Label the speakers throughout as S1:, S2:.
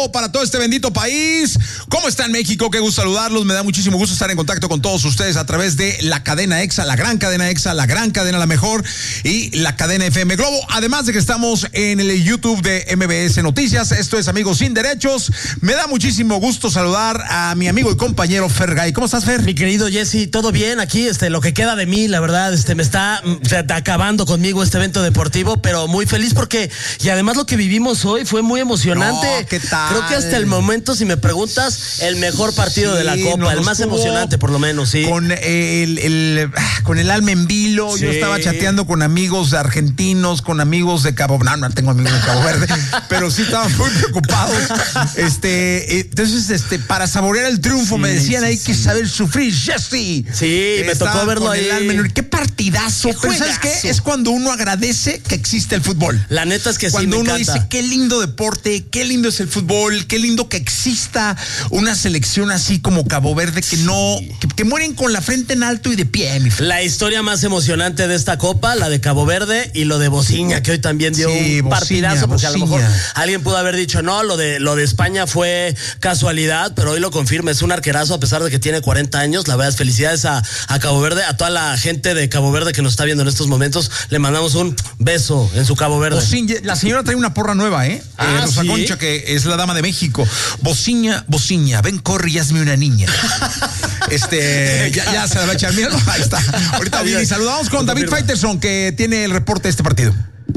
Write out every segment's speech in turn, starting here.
S1: Globo para todo este bendito país. ¿Cómo están, México? Qué gusto saludarlos. Me da muchísimo gusto estar en contacto con todos ustedes a través de la cadena EXA, la gran cadena EXA, la gran cadena La Mejor y la cadena FM Globo. Además de que estamos en el YouTube de MBS Noticias. Esto es Amigos Sin Derechos. Me da muchísimo gusto saludar a mi amigo y compañero Fergay. ¿Cómo estás, Fer?
S2: Mi querido Jesse, todo bien aquí. Lo que queda de mí, la verdad, me está acabando conmigo este evento deportivo, pero muy feliz porque, y además lo que vivimos hoy fue muy emocionante.
S1: No, ¿qué tal?
S2: Creo que hasta el momento, si me preguntas, el mejor partido de la Copa, el más emocionante por lo menos, sí.
S1: Con el alma en vilo, sí. Yo estaba chateando con amigos argentinos, con amigos de Cabo Verde, no tengo amigos de Cabo Verde, pero sí estaban muy preocupados. Entonces, para saborear el triunfo, sí, me decían, hay que saber sufrir, Jesse.
S2: Sí, me tocó verlo ahí.
S1: Qué partidazo. Pero ¿sabes qué? Es cuando uno agradece que existe el fútbol.
S2: La neta es que
S1: cuando
S2: sí,
S1: uno
S2: encanta.
S1: Dice, qué lindo deporte, qué lindo es el fútbol, qué lindo que exista una selección así como Cabo Verde que mueren con la frente en alto y de pie, mi
S2: La historia más emocionante de esta Copa, la de Cabo Verde y lo de Bociña, que hoy también dio un partidazo, porque a lo mejor alguien pudo haber dicho, no, lo de España fue casualidad, pero hoy lo confirma, es un arquerazo a pesar de que tiene 40 años. La verdad, felicidades a Cabo Verde, a toda la gente de Cabo Verde que nos está viendo en estos momentos, le mandamos un beso en su Cabo Verde.
S1: Bociña, la señora trae una porra nueva, Rosa
S2: ¿sí?
S1: Concha, que es la dama de México. Bociña, ven, corre y hazme una niña. Ya se la va a echar, míralo, ahí está. Ahorita viene y saludamos con David Faitelson, que tiene el reporte de este partido.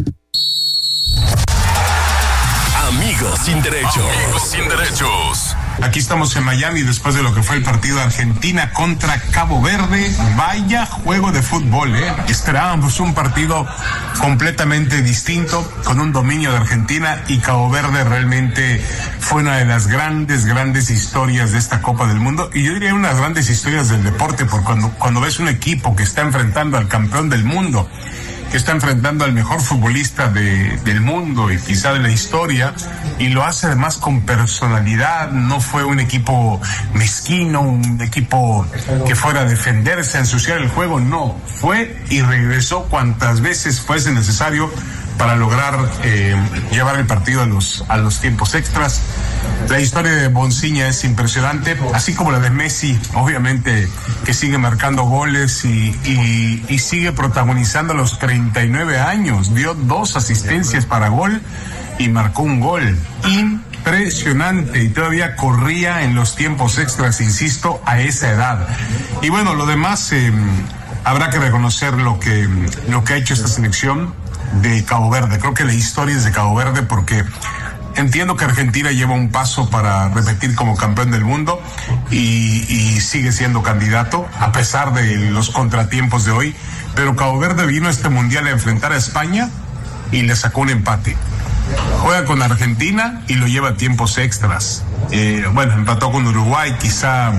S3: Amigos sin derechos. Amigos sin derechos.
S4: Aquí estamos en Miami después de lo que fue el partido de Argentina contra Cabo Verde. Vaya juego de fútbol, Esperábamos un partido completamente distinto, con un dominio de Argentina, y Cabo Verde realmente fue una de las grandes historias de esta Copa del Mundo, y yo diría una de las grandes historias del deporte, porque cuando ves un equipo que está enfrentando al campeón del mundo, que está enfrentando al mejor futbolista del mundo y quizá de la historia, y lo hace además con personalidad. No fue un equipo mezquino, un equipo que fuera a defenderse, a ensuciar el juego, no, fue y regresó cuantas veces fuese necesario para lograr llevar el partido a los tiempos extras. La historia de Bociña es impresionante, así como la de Messi, obviamente, que sigue marcando goles y sigue protagonizando a los 39 años. Dio 2 asistencias para gol y marcó un gol. Impresionante, y todavía corría en los tiempos extras, insisto, a esa edad. Y bueno, lo demás, habrá que reconocer lo que ha hecho esta selección de Cabo Verde. Creo que la historia es de Cabo Verde, porque entiendo que Argentina lleva un paso para repetir como campeón del mundo y sigue siendo candidato a pesar de los contratiempos de hoy, pero Cabo Verde vino a este mundial a enfrentar a España y le sacó un empate. Juega con Argentina y lo lleva a tiempos extras. Empató con Uruguay. Quizá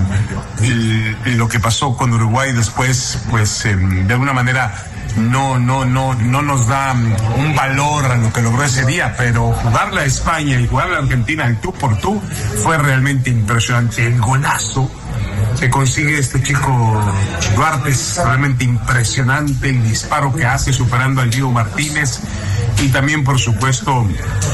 S4: lo que pasó con Uruguay después, pues de alguna manera no nos da un valor a lo que logró ese día, pero jugarle a España y jugarle a Argentina el tú por tú fue realmente impresionante. El golazo que consigue este chico Duarte es realmente impresionante, el disparo que hace superando al Diego Martínez, y también, por supuesto,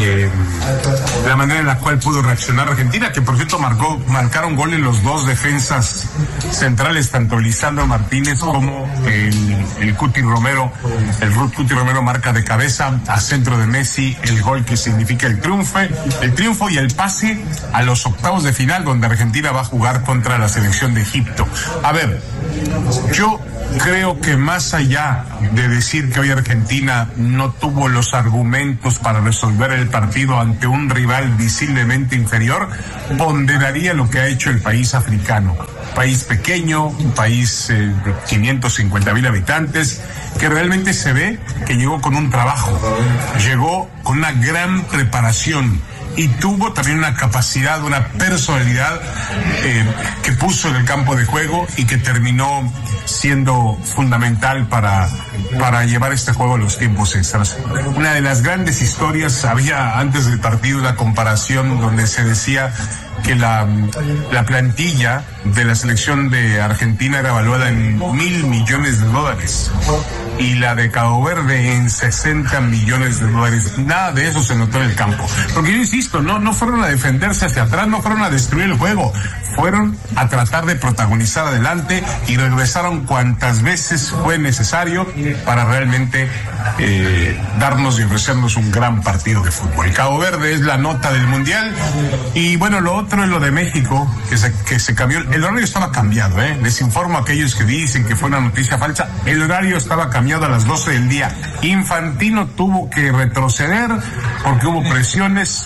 S4: la manera en la cual pudo reaccionar Argentina, que por cierto marcaron gol en los 2 defensas centrales, tanto Lisandro Martínez como el Cuti Romero. El Cuti Romero marca de cabeza a centro de Messi el gol que significa el triunfo y el pase a los octavos de final, donde Argentina va a jugar contra la selección de Egipto. A ver, yo creo que más allá de decir que hoy Argentina no tuvo los argumentos para resolver el partido ante un rival visiblemente inferior, ponderaría lo que ha hecho el país africano. País pequeño, un país de 550,000 habitantes, que realmente se ve que llegó con un trabajo, llegó con una gran preparación, y tuvo también una capacidad, una personalidad que puso en el campo de juego y que terminó siendo fundamental para llevar este juego a los tiempos extras. Una de las grandes historias, había antes del partido una comparación donde se decía que la plantilla de la selección de Argentina era evaluada en $1,000 millones. y la de Cabo Verde en 60 millones de dólares. Nada de eso se notó en el campo. Porque yo insisto, no fueron a defenderse hacia atrás, no fueron a destruir el juego, fueron a tratar de protagonizar adelante y regresaron cuantas veces fue necesario para realmente darnos y ofrecernos un gran partido de fútbol. Cabo Verde es la nota del Mundial. Y bueno, lo otro es lo de México, que se cambió. El horario estaba cambiado, Les informo a aquellos que dicen que fue una noticia falsa. El horario estaba cambiado a las 12 del día. Infantino tuvo que retroceder porque hubo presiones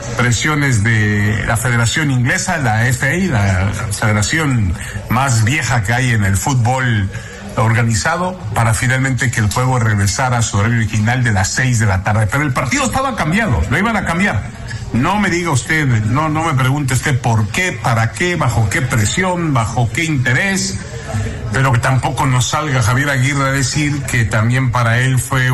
S4: de la Federación Inglesa, la FA, la federación más vieja que hay en el fútbol organizado, para finalmente que el juego regresara a su horario original de las 6 de la tarde. Pero el partido estaba cambiado, lo iban a cambiar. No me diga usted, no me pregunte usted por qué, para qué, bajo qué presión, bajo qué interés, pero que tampoco nos salga Javier Aguirre a decir que también para él fue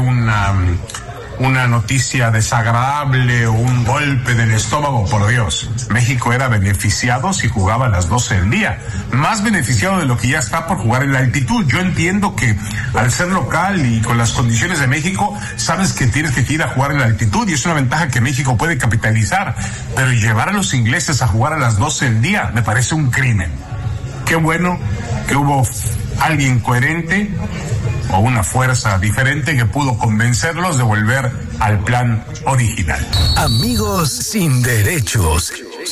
S4: una noticia desagradable o un golpe del estómago. Por Dios, México era beneficiado si jugaba a las 12 del día, más beneficiado de lo que ya está por jugar en la altitud. Yo entiendo que al ser local y con las condiciones de México, sabes que tienes que ir a jugar en la altitud y es una ventaja que México puede capitalizar, pero llevar a los ingleses a jugar a las 12 del día me parece un crimen. Qué bueno que hubo alguien coherente o una fuerza diferente que pudo convencerlos de volver al plan original.
S3: Amigos sin derechos.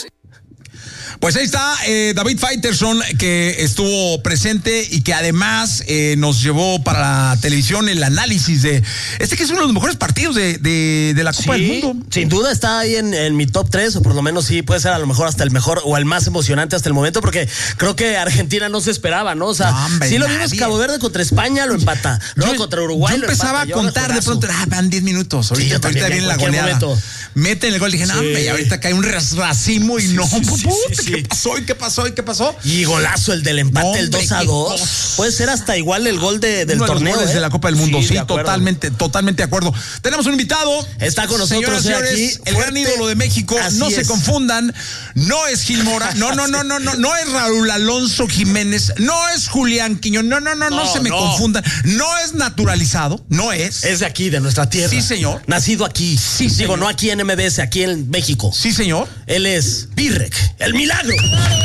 S1: Pues ahí está David Faitelson, que estuvo presente y que además nos llevó para la televisión el análisis de que es uno de los mejores partidos de la Copa del Mundo.
S2: Sin duda está ahí en mi top 3, o por lo menos sí puede ser a lo mejor hasta el mejor o el más emocionante hasta el momento, porque creo que Argentina no se esperaba, ¿no? O sea, sí lo vimos Cabo Verde contra España, lo empata. Luego contra Uruguay.
S1: Yo empezaba a contar de pronto, van 10 minutos. Ahorita viene la goleada. Meten el gol, dije, no, y ahorita cae un racimo y ¿Qué pasó?
S2: Y golazo el del empate, el 2-2. Puede ser hasta igual el gol del torneo.
S1: De la Copa del Mundo, sí, totalmente de acuerdo. Tenemos un invitado.
S2: Está con nosotros
S1: señores,
S2: aquí.
S1: El gran ídolo de México. No se confundan. No es Gil Mora. No es Raúl Alonso Jiménez. No es Julián Quiñón. No se me confundan. No es naturalizado. No es.
S2: Es de aquí, de nuestra tierra.
S1: Sí, señor.
S2: Nacido aquí.
S1: Sí,
S2: digo, no aquí en MBS, aquí en México.
S1: Sí, señor.
S2: Él es Birrek, el milagro.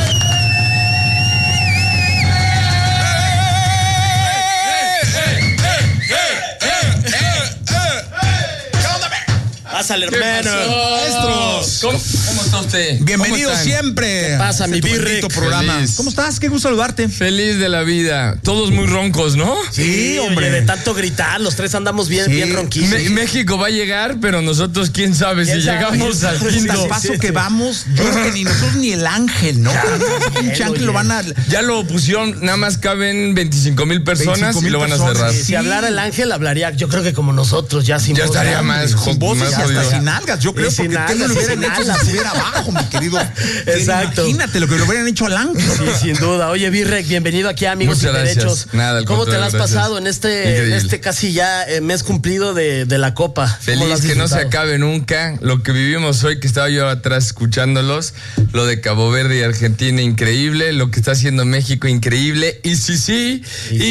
S2: Pásale, hermano.
S1: Maestros.
S5: ¿Cómo está usted?
S1: Bienvenido siempre.
S2: ¿Qué pasa, mi Birrek?
S1: Programa. Feliz. ¿Cómo estás? Qué gusto saludarte.
S5: Feliz de la vida. Todos muy roncos, ¿no?
S2: Sí, hombre. De tanto gritar, los tres andamos bien ronquitos.
S5: México va a llegar, pero nosotros, quién sabe si llegamos al quinto.
S1: Paso que vamos, yo creo que ni nosotros ni el Ángel, ¿no? El Ángel lo van a...
S5: Ya lo pusieron, nada más caben 25,000 personas y lo van a cerrar.
S2: Si hablara el Ángel, hablaría, yo creo que como nosotros, ya sin
S5: voz. Ya estaría más
S1: hasta sin algas, yo creo, porque no lo hubieran hecho si estuviera abajo, mi querido.
S2: Exacto.
S1: Imagínate lo que lo hubieran hecho al Ángel.
S2: Sí, sin duda. Oye, Birrek, bienvenido aquí a Amigos Sin Derechos.
S5: Nada,
S2: ¿Cómo te la has pasado en este casi ya mes cumplido de la Copa?
S5: Feliz, que no se acabe nunca. Lo que vivimos hoy, que estaba yo atrás escuchándolos, lo de Cabo Verde y Argentina, increíble. Lo que está haciendo México, increíble. Y sí.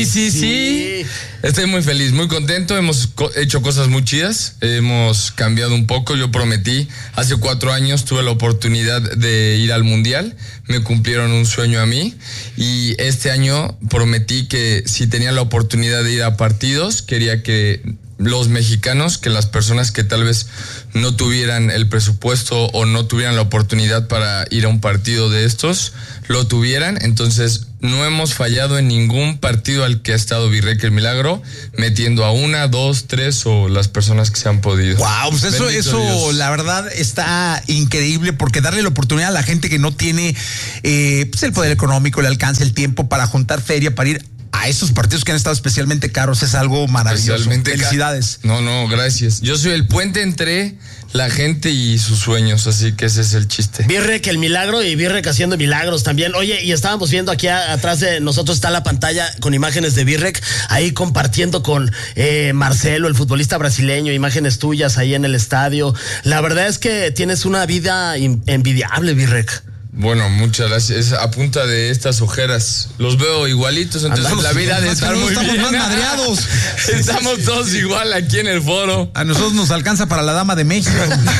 S5: Estoy muy feliz, muy contento. Hemos hecho cosas muy chidas. Hemos cambiado un poco. Yo prometí, hace 4 años tuve la oportunidad de ir al Mundial. Me cumplieron un sueño a mí. Y este año prometí que si tenía la oportunidad de ir a partidos, quería que los mexicanos, que las personas que tal vez no tuvieran el presupuesto o no tuvieran la oportunidad para ir a un partido de estos, lo tuvieran. Entonces, no hemos fallado en ningún partido al que ha estado Birrek el Milagro, metiendo a 1, 2, 3 o las personas que se han podido.
S1: Wow, pues eso la verdad está increíble, porque darle la oportunidad a la gente que no tiene pues el poder económico, el alcance, el tiempo para juntar feria, para ir a esos partidos que han estado especialmente caros, es algo maravilloso. Felicidades.
S5: No, gracias. Yo soy el puente entre la gente y sus sueños, así que ese es el chiste.
S2: Birrek el milagro y Birrek haciendo milagros también. Oye, y estábamos viendo aquí atrás de nosotros está la pantalla con imágenes de Birrek, ahí compartiendo con Marcelo, el futbolista brasileño, imágenes tuyas ahí en el estadio. La verdad es que tienes una vida envidiable, Birrek.
S5: Bueno, muchas gracias. Es a punta de estas ojeras. Los veo igualitos, entonces la vida de estar muy bien.
S1: Estamos más madreados.
S5: Estamos todos igual aquí en el foro.
S1: A nosotros nos alcanza para la Dama de México.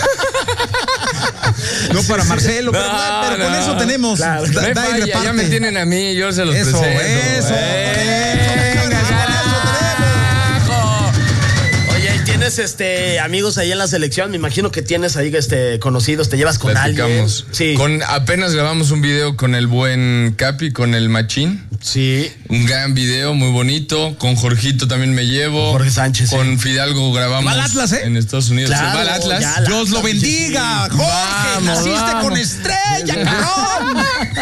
S1: No para Marcelo, pero con eso tenemos.
S5: Claro, ya me tienen a mí, yo se los presento.
S1: Eso.
S2: ¿Tienes amigos ahí en la selección? Me imagino que tienes ahí conocidos, te llevas con alguien.
S5: Sí. Apenas grabamos un video con el buen Capi, con el Machín.
S2: Sí.
S5: Un gran video, muy bonito. Con Jorgito también me llevo.
S2: Jorge Sánchez.
S5: Con Fidalgo grabamos.
S1: Va al Atlas,
S5: en Estados Unidos.
S2: Claro,
S5: va al Atlas.
S1: Dios lo bendiga, Jorge. Naciste con estrella, cabrón.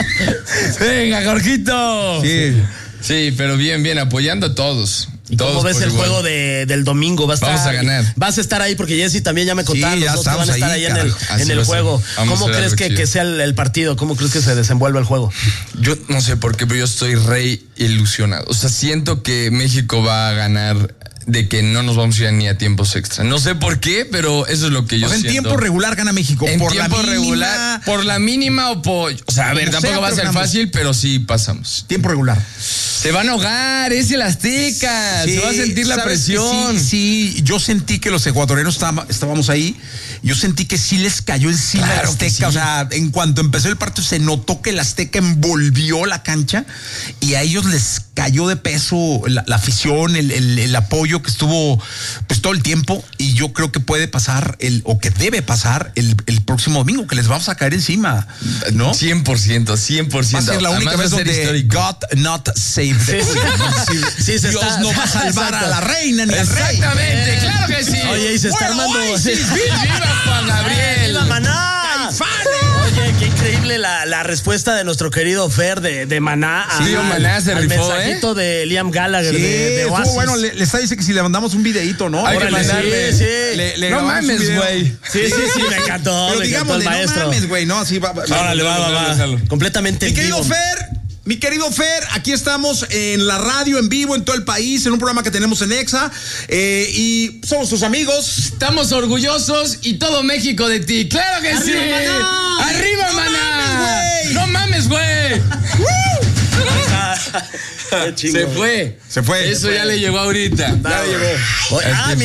S5: Venga, Jorgito. Sí, pero bien, apoyando a todos.
S2: ¿Y cómo ves el juego del domingo?
S5: Vamos a ganar.
S2: Vas a estar ahí porque Jessy también ya me contaron.
S1: Ya
S2: van a estar ahí en el juego. ¿Cómo crees que sea el partido? ¿Cómo crees que se desenvuelva el juego?
S5: Yo no sé por qué, pero yo estoy re ilusionado. O sea, siento que México va a ganar, de que no nos vamos a ir ni a tiempos extra. No sé por qué, pero eso es lo que yo siento.
S1: En tiempo regular gana México.
S5: En tiempo regular, por la mínima o por... O sea, a ver, tampoco va a ser fácil, pero sí pasamos.
S1: Tiempo regular.
S5: Se van a ahogar, es el Azteca. Se va a sentir la presión.
S1: Sí, yo sentí que los ecuatorianos estábamos ahí. Yo sentí que sí les cayó encima el Azteca. Sí. O sea, en cuanto empezó el partido, se notó que el Azteca envolvió la cancha y a ellos les cayó de peso la afición, el apoyo que estuvo pues todo el tiempo, y yo creo que puede pasar o que debe pasar el próximo domingo, que les vamos a caer encima, ¿no?
S5: 100%.
S1: Va a ser la única vez donde God not save the queen. Dios no va a salvar a la reina ni al rey.
S5: Exactamente, claro que sí.
S2: Oye, y se está armando.
S5: ¡Viva Juan Gabriel!
S2: ¡Viva Maná! Oye, qué increíble la respuesta de nuestro querido Fer de Maná.
S5: Maná se rifó,
S2: al mensajito de Liam Gallagher de Oasis.
S1: Bueno, le está diciendo que si le mandamos un videíto, ¿no?
S5: Hay que mandarle.
S2: Sí.
S5: No mames, güey.
S2: Sí, me encantó.
S1: Pero digámosle,
S2: el maestro.
S1: no mames, güey, no, así va.
S2: Órale, va. Completamente en vivo.
S1: Mi querido Fer, aquí estamos en la radio, en vivo, en todo el país, en un programa que tenemos en Exa, y somos tus amigos.
S5: Estamos orgullosos y todo México de ti. ¡Claro que sí!
S2: Maná!
S5: ¡Arriba, Maná! ¡No mames, güey! Se fue.
S1: Se fue.
S5: Eso ya le llegó ahorita.
S2: Ya le llegó.